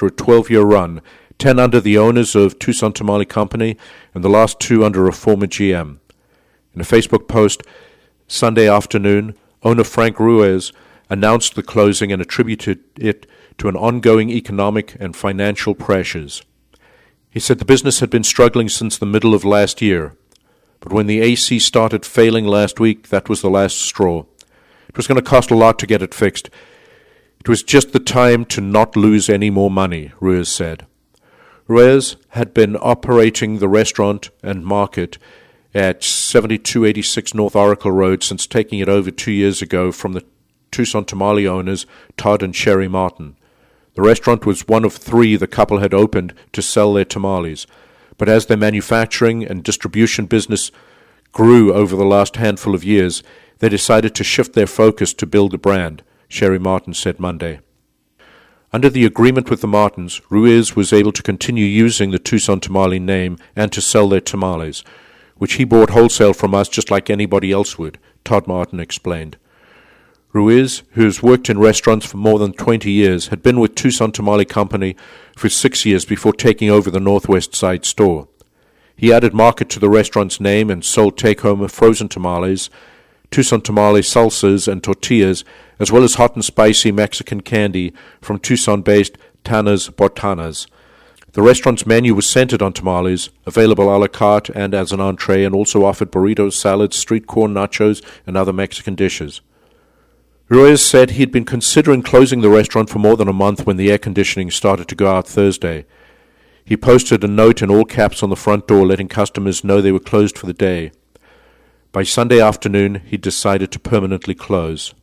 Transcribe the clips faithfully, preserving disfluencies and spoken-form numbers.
after a twelve-year run, ten under the owners of Tucson Tamale Company and the last two under a former G M. In a Facebook post Sunday afternoon, owner Frank Ruiz announced the closing and attributed it to an ongoing economic and financial pressures. He said the business had been struggling since the middle of last year, but when the A C started failing last week, that was the last straw. It was going to cost a lot to get it fixed. It was just the time to not lose any more money, Ruiz said. Ruiz had been operating the restaurant and market at seventy-two eighty-six North Oracle Road since taking it over two years ago from the Tucson Tamale owners, Todd and Sherry Martin. The restaurant was one of three the couple had opened to sell their tamales, but as their manufacturing and distribution business grew over the last handful of years, they decided to shift their focus to build a brand, Sherry Martin said Monday. Under the agreement with the Martins, Ruiz was able to continue using the Tucson Tamale name and to sell their tamales, which he bought wholesale from us just like anybody else would, Todd Martin explained. Ruiz, who has worked in restaurants for more than twenty years, had been with Tucson Tamale Company for six years before taking over the Northwest Side store. He added market to the restaurant's name and sold take-home frozen tamales, Tucson Tamale salsas and tortillas, as well as hot and spicy Mexican candy from Tucson-based Tana's Botanas. The restaurant's menu was centered on tamales, available a la carte and as an entree, and also offered burritos, salads, street corn, nachos, and other Mexican dishes. Ruiz said he'd been considering closing the restaurant for more than a month when the air conditioning started to go out Thursday. He posted a note in all caps on the front door letting customers know they were closed for the day. By Sunday afternoon, he decided to permanently close.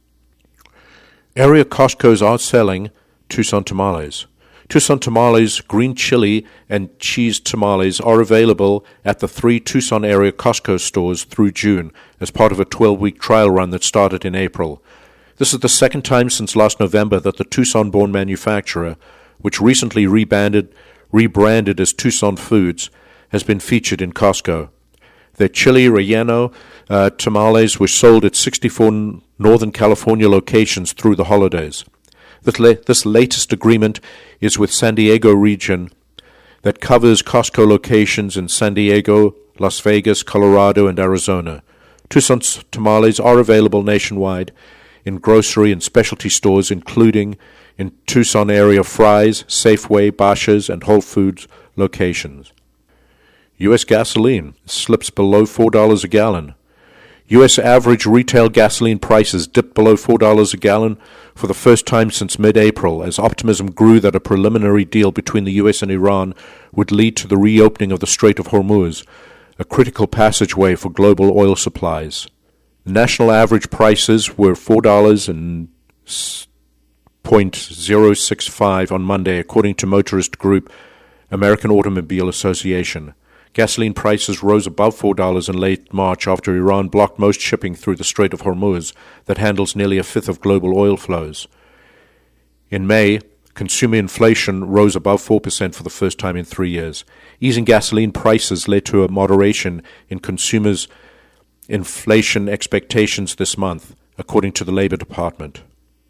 Area Costco's are selling Tucson tamales. Tucson tamales, green chili, and cheese tamales are available at the three Tucson area Costco stores through June as part of a twelve-week trial run that started in April. This is the second time since last November that the Tucson-born manufacturer, which recently rebranded, rebranded as Tucson Foods, has been featured in Costco. Their chili relleno uh, tamales were sold at sixty-four Northern California locations through the holidays. This, la- this latest agreement is with San Diego region that covers Costco locations in San Diego, Las Vegas, Colorado, and Arizona. Tucson tamales are available nationwide in grocery and specialty stores, including in Tucson area Fry's, Safeway, Bashas', and Whole Foods locations. U S gasoline slips below four dollars a gallon. U S average retail gasoline prices dipped below four dollars a gallon for the first time since mid-April as optimism grew that a preliminary deal between the U S and Iran would lead to the reopening of the Strait of Hormuz, a critical passageway for global oil supplies. The national average prices were four dollars and zero point zero six five on Monday, according to motorist group American Automobile Association. Gasoline prices rose above four dollars in late March after Iran blocked most shipping through the Strait of Hormuz that handles nearly a fifth of global oil flows. In May, consumer inflation rose above four percent for the first time in three years. Easing gasoline prices led to a moderation in consumers' inflation expectations this month, according to the Labor Department.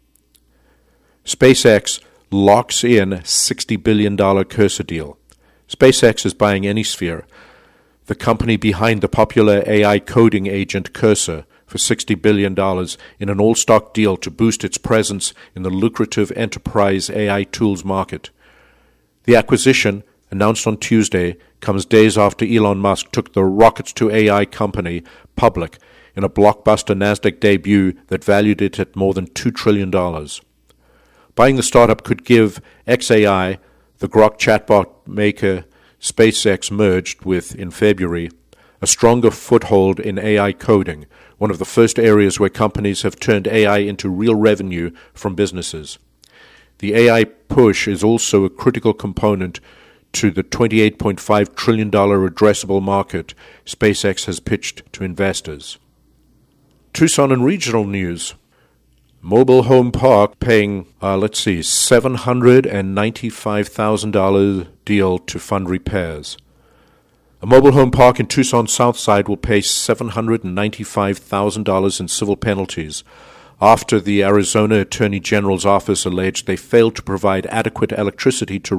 SpaceX locks in sixty billion dollars Cursor deal. SpaceX is buying AnySphere, the company behind the popular A I coding agent Cursor, for sixty billion dollars in an all-stock deal to boost its presence in the lucrative enterprise A I tools market. The acquisition, announced on Tuesday, comes days after Elon Musk took the rockets to A I company public in a blockbuster NASDAQ debut that valued it at more than two trillion dollars. Buying the startup could give X A I, the Grok chatbot maker SpaceX merged with in February, a stronger foothold in A I coding, one of the first areas where companies have turned A I into real revenue from businesses. The A I push is also a critical component to the twenty-eight point five trillion dollars addressable market SpaceX has pitched to investors. Tucson and regional news. Mobile Home Park paying, uh, let's see, seven hundred ninety-five thousand dollars deal to fund repairs. A mobile home park in Tucson's South Side will pay seven hundred ninety-five thousand dollars in civil penalties after the Arizona Attorney General's office alleged they failed to provide adequate electricity to